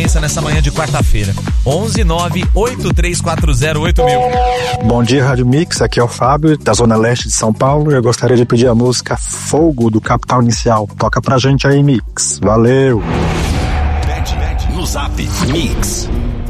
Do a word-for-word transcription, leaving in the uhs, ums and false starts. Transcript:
audiência nessa manhã de quarta-feira. onze nove oito três quatro zero oito mil. Bom dia, Rádio Mix. Aqui é o Fábio, da Zona Leste de São Paulo. Eu gostaria de pedir a música Fogo, do Capital Inicial. Toca pra gente aí, Mix. Valeu! No Zap Mix.